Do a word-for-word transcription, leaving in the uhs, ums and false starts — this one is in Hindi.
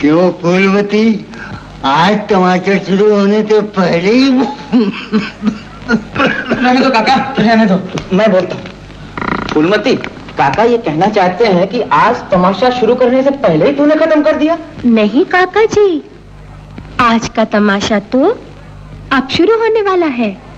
क्यों फूलवती, आज टमाटर शुरू होने से पहले ही रहने दो काका, रहने दो। मैं बोलता हूँ। फूलमती, काका ये कहना चाहते हैं कि आज तमाशा शुरू करने से पहले ही तूने खत्म कर दिया। नहीं काका जी, आज का तमाशा तो अब शुरू होने वाला है।